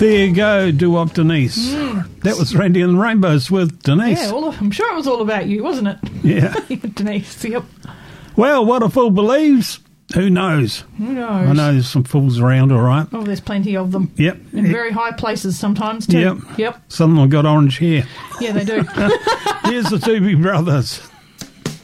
There you go, Doo-Wop Denise. That was Randy and the Rainbows with Denise. Yeah, I'm sure it was all about you, wasn't it? Yeah. Denise, yep. Well, what a fool believes, who knows? Who knows? I know there's some fools around, all right. Oh, there's plenty of them. Yep. In very high places sometimes, too. Yep. Yep. Some of them got orange hair. Yeah, they do. Here's the Doobie Brothers.